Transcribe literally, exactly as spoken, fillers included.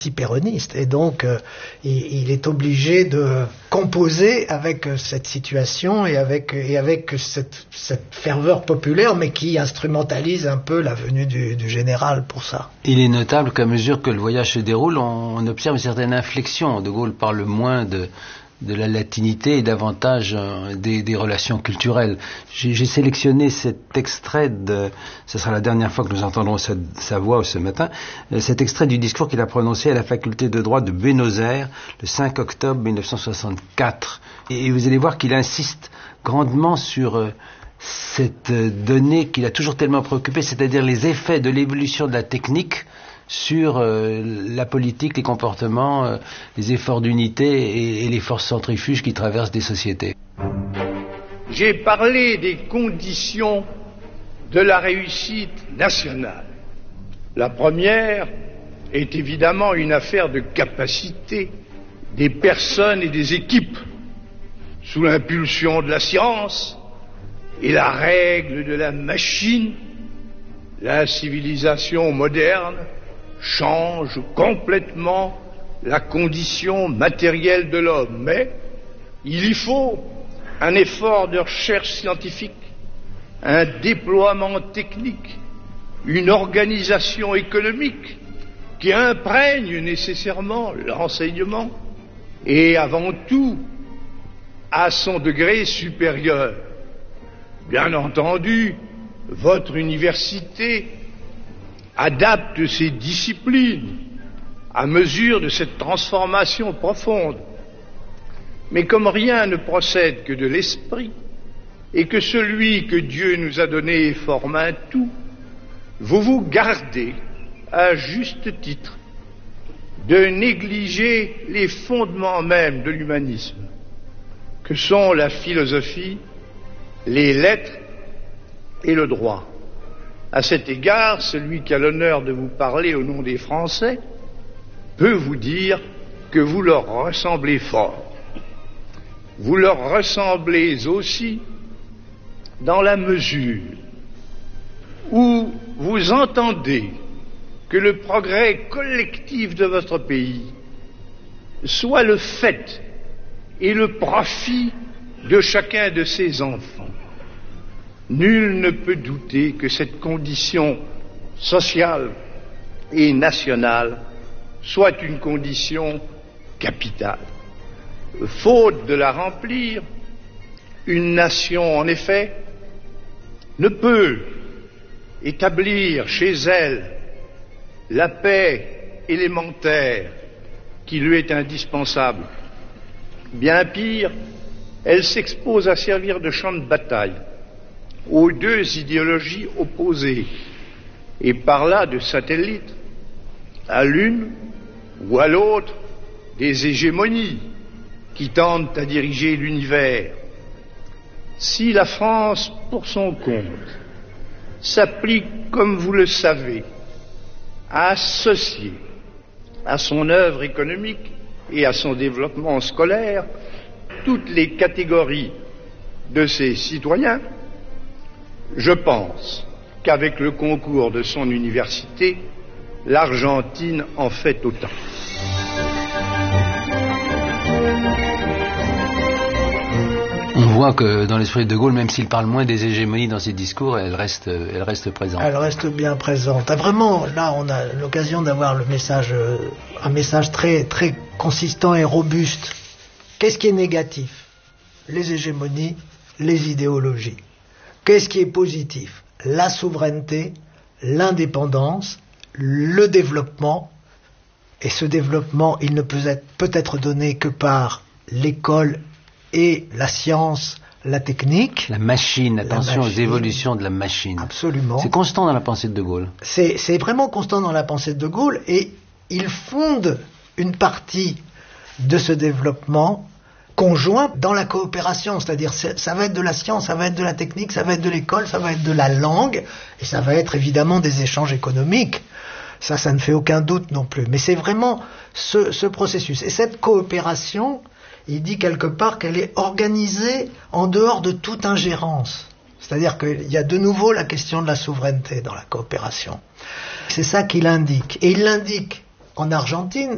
péroniste et donc euh, il, il est obligé de composer avec euh, cette situation et avec et avec cette, cette ferveur populaire, mais qui instrumentalise un peu la venue du, du général pour ça. Il est notable qu'à mesure que le voyage se déroule, on, on observe une certaine inflexion. De Gaulle parle moins de de la latinité et davantage euh, des, des relations culturelles. J'ai, j'ai sélectionné cet extrait de, ce sera la dernière fois que nous entendrons sa, sa voix ce matin, euh, cet extrait du discours qu'il a prononcé à la faculté de droit de Buenos Aires le cinq octobre mille neuf cent soixante-quatre. Et, et vous allez voir qu'il insiste grandement sur euh, cette euh, donnée qu'il a toujours tellement préoccupé, c'est-à-dire les effets de l'évolution de la technique sur euh, la politique, les comportements, euh, les efforts d'unité et, et les forces centrifuges qui traversent des sociétés. J'ai parlé des conditions de la réussite nationale. La première est évidemment une affaire de capacité des personnes et des équipes, sous l'impulsion de la science et la règle de la machine. La civilisation moderne change complètement la condition matérielle de l'homme, mais il y faut un effort de recherche scientifique, un déploiement technique, une organisation économique qui imprègne nécessairement l'enseignement et avant tout à son degré supérieur. Bien entendu, votre université adapte ses disciplines à mesure de cette transformation profonde. Mais comme rien ne procède que de l'esprit, et que celui que Dieu nous a donné forme un tout, vous vous gardez, à juste titre, de négliger les fondements mêmes de l'humanisme, que sont la philosophie, les lettres et le droit. À cet égard, celui qui a l'honneur de vous parler au nom des Français peut vous dire que vous leur ressemblez fort. Vous leur ressemblez aussi dans la mesure où vous entendez que le progrès collectif de votre pays soit le fait et le profit de chacun de ses enfants. Nul ne peut douter que cette condition sociale et nationale soit une condition capitale. Faute de la remplir, une nation, en effet, ne peut établir chez elle la paix élémentaire qui lui est indispensable. Bien pire, elle s'expose à servir de champ de bataille aux deux idéologies opposées, et par là de satellite à l'une ou à l'autre des hégémonies qui tentent à diriger l'univers. Si la France, pour son compte, s'applique, comme vous le savez, à associer à son œuvre économique et à son développement scolaire toutes les catégories de ses citoyens, je pense qu'avec le concours de son université, l'Argentine en fait autant. On voit que dans l'esprit de De Gaulle, même s'il parle moins des hégémonies dans ses discours, elle reste, elle reste présente. Elle reste bien présente. Ah, vraiment, là, on a l'occasion d'avoir le message, un message très, très consistant et robuste. Qu'est-ce qui est négatif? Les hégémonies, les idéologies. Qu'est-ce qui est positif? La souveraineté, l'indépendance, le développement. Et ce développement, il ne peut être, peut être donné que par l'école et la science, la technique. La machine, attention la machine. aux évolutions de la machine. Absolument. C'est constant dans la pensée de De Gaulle. C'est, c'est vraiment constant dans la pensée de De Gaulle, et il fonde une partie de ce développement conjoint dans la coopération, c'est-à-dire ça va être de la science, ça va être de la technique, ça va être de l'école, ça va être de la langue, et ça va être évidemment des échanges économiques. Ça, ça ne fait aucun doute non plus. Mais c'est vraiment ce, ce processus. Et cette coopération, il dit quelque part qu'elle est organisée en dehors de toute ingérence. C'est-à-dire qu'il y a de nouveau la question de la souveraineté dans la coopération. C'est ça qu'il indique. Et il l'indique en Argentine,